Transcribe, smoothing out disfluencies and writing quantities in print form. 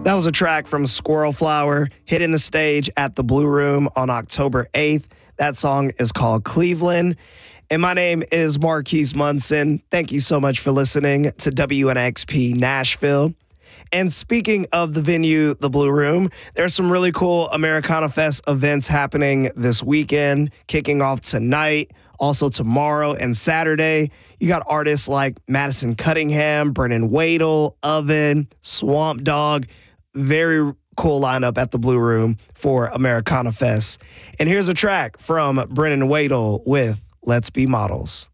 That was a track from Squirrel Flower, hitting the stage at the Blue Room on October 8th. That song is called Cleveland. And my name is Marquise Munson. Thank you so much for listening to WNXP Nashville. And speaking of the venue, the Blue Room, there's some really cool Americana Fest events happening this weekend, kicking off tonight, also tomorrow and Saturday. You got artists like Madison Cunningham, Brennan Wadle, Oven, Swamp Dogg. Very cool lineup at the Blue Room for Americana Fest. And here's a track from Brennan Wadle with Let's Be Models.